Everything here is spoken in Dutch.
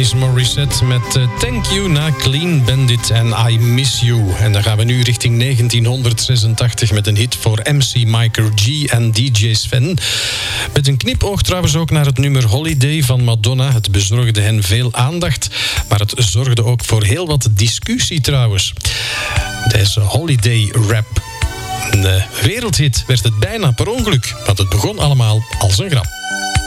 Alanis Morissette met Thank You na Clean Bandit en I Miss You. En dan gaan we nu richting 1986 met een hit voor MC Michael G en DJ Sven. Met een knipoog trouwens ook naar het nummer Holiday van Madonna. Het bezorgde hen veel aandacht, maar het zorgde ook voor heel wat discussie trouwens. Deze Holiday Rap, een wereldhit, werd het bijna per ongeluk, want het begon allemaal als een grap.